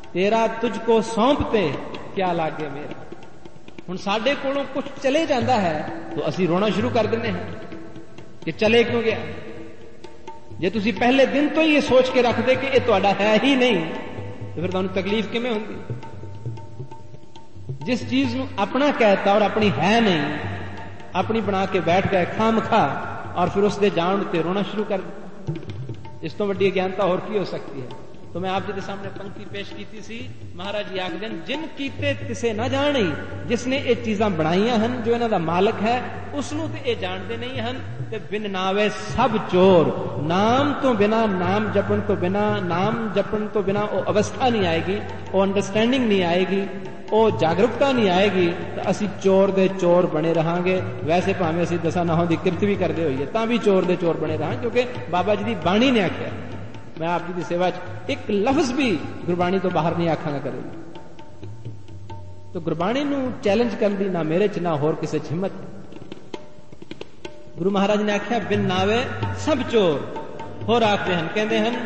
तेरा तुझको सौंपते क्या लागे मेरा। हुण साडे कोलों कुछ चले जाता है तो असी रोना शुरू कर देने हैं कि चले क्यों गया। जे तुसी पहले दिन तो ही ये सोच के रखते कि ये तुहाडा है ही नहीं तो फिर तुहानू तकलीफ किवें हुंदी। जिस चीज नू अपना कहता और अपनी है नहीं, अपनी बना के बैठ गए खाम खा और फिर उसके जान ते रोना शुरू कर दिया। इस तो वड्डी अज्ञानता और की हो सकती है। तो मैं आप जी के सामने पंक्ति पेश की सी, महाराज जी आखदे जिन कीते तिसे ना जानी, जिसने ये चीजां बनाईयां हन, जो इन्हां दा मालक है उसनू ते ये जानते नहीं हन। ते बिन नावे सब चोर, नाम तो बिना, नाम जपन तो बिना, नाम जपन तो बिना वो अवस्था नहीं आएगी, वो अंडरस्टैंडिंग नहीं आएगी, वो जागरूकता नहीं आएगी तो असी चोर दे चोर बने रहांगे। वैसे भावें असी दसा नाहों दी किरत भी करते होइए तां भी चोर दे चोर बने रहांगे, क्योंकि बाबा जी दी बाणी ने आख्या। मैं आप जी की सेवा च एक लफ्ज भी गुरबाणी तो बाहर नहीं आखांगा करेगा। तो गुरबाणी नू चैलेंज करन दी ना मेरे च ना होर किसे च हिम्मत। गुरु महाराज ने आख्या बिन नावे सब चोर। होर आखते हैं कहते हैं